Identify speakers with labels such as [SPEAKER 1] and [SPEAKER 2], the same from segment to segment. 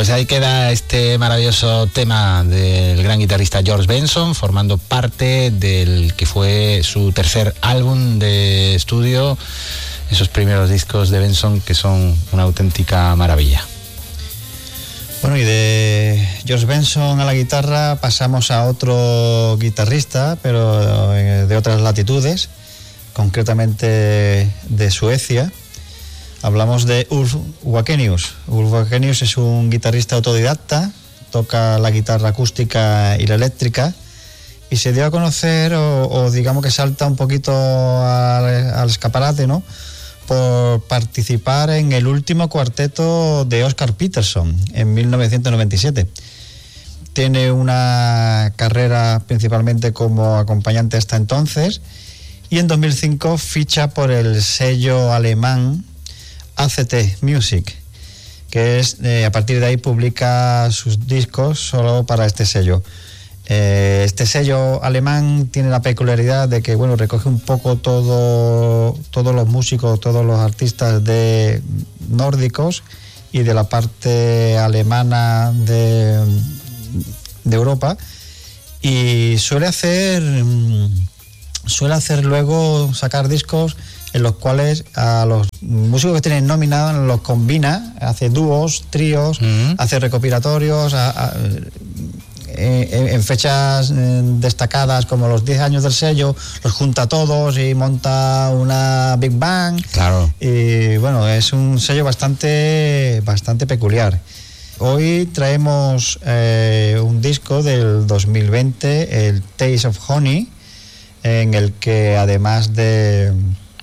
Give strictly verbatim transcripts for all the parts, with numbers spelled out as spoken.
[SPEAKER 1] Pues ahí queda este maravilloso tema del gran guitarrista George Benson, formando parte del que fue su tercer álbum de estudio, esos primeros discos de Benson que son una auténtica maravilla.
[SPEAKER 2] Bueno, y de George Benson a la guitarra pasamos a otro guitarrista, pero de otras latitudes, concretamente de Suecia. Hablamos de Ulf Wakenius. Ulf Wakenius es un guitarrista autodidacta, toca la guitarra acústica y la eléctrica, y se dio a conocer, o, o digamos que salta un poquito al, al escaparate, ¿no?, por participar en el último cuarteto de Oscar Peterson en mil novecientos noventa y siete. Tiene una carrera principalmente como acompañante hasta entonces, y en dos mil cinco ficha por el sello alemán A C T Music, que es eh, a partir de ahí publica sus discos solo para este sello. Eh, este sello alemán tiene la peculiaridad de que, bueno, recoge un poco todo, todos los músicos, todos los artistas de nórdicos y de la parte alemana de, de Europa, y suele hacer suele hacer luego sacar discos en los cuales a los músicos que tienen nómina los combina, hace dúos, tríos, uh-huh. hace recopilatorios, a, a, en, en fechas destacadas como los diez años del sello, los junta a todos y monta una Big Bang.
[SPEAKER 1] Claro.
[SPEAKER 2] Y bueno, es un sello bastante, bastante peculiar. Hoy traemos eh, un disco del dos mil veinte, el Taste of Honey, en el que además de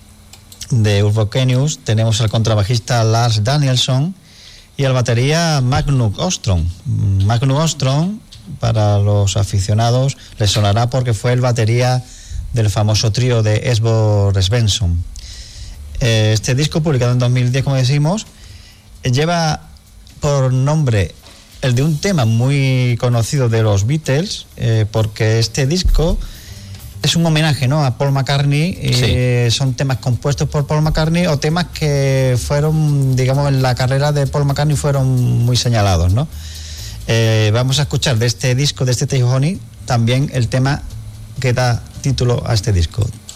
[SPEAKER 2] de Ulf Wakenius tenemos al contrabajista Lars Danielsson y al batería Magnus Åström. Magnus Åström, para los aficionados, les sonará porque fue el batería del famoso trío de Esbo Svensson. Este disco, publicado en dos mil diez, como decimos, lleva por nombre el de un tema muy conocido de los Beatles, eh, porque este disco es un homenaje, ¿no?, a Paul McCartney. Sí. Eh, son temas compuestos por Paul McCartney o temas que fueron, digamos, en la carrera de Paul McCartney fueron muy señalados, ¿no? Eh, vamos a escuchar de este disco, de este Taste of Honey, también el tema que da título a este disco,